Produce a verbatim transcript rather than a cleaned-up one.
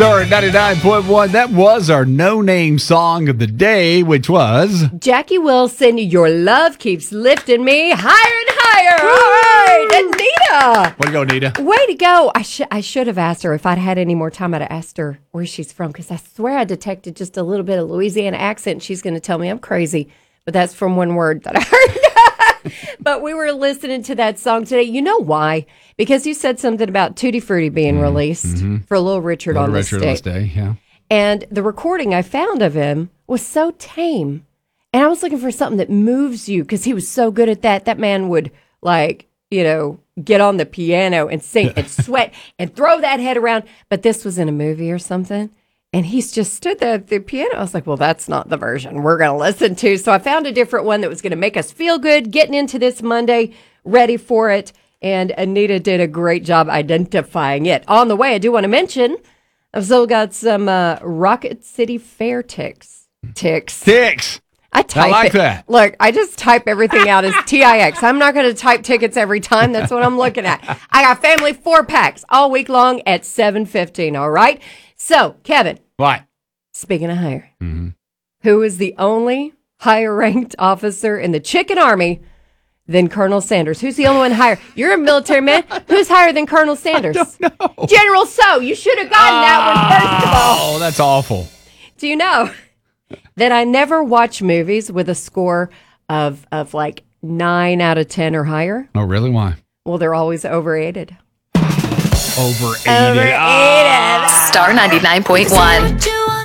Star at ninety-nine point one. That was our no-name song of the day, which was... Jackie Wilson, Your Love Keeps Lifting Me Higher and Higher. All right, Anita. Way to go, Anita. Way to go. I, sh- I should have asked her. If I'd had any more time, I'd have asked her where she's from, because I swear I detected just a little bit of Louisiana accent. She's going to tell me I'm crazy, but that's from one word that I heard. But we were listening to that song today. You know why? Because you said something about Tutti Frutti being mm, released mm-hmm. for Little Richard Little on Richard this day. On this day, yeah. And the recording I found of him was so tame. And I was looking for something that moves you, because he was so good at that. That man would, like, you know, get on the piano and sing and sweat and throw that head around. But this was in a movie or something. And he's just stood there at the piano. I was like, well, that's not the version we're going to listen to. So I found a different one that was going to make us feel good, getting into this Monday, ready for it. And Anita did a great job identifying it. On the way, I do want to mention, I've still got some uh, Rocket City Fair ticks. Ticks. Ticks. I type I like it. that. Look, I just type everything out as T I X. I'm not going to type tickets every time. That's what I'm looking at. I got family four packs all week long at seven fifteen, all right? So, Kevin. What? Speaking of higher, mm-hmm. who is the only higher-ranked officer in the Chicken Army than Colonel Sanders? Who's the only one higher? You're a military man. Who's higher than Colonel Sanders? I don't know. General So. You should have gotten oh, that one first of all. Oh, that's awful. Do you know that I never watch movies with a score of, of like nine out of ten or higher? Oh, really? Why? Well, they're always overrated. Overrated. Overrated. Ah. Star ninety-nine point one.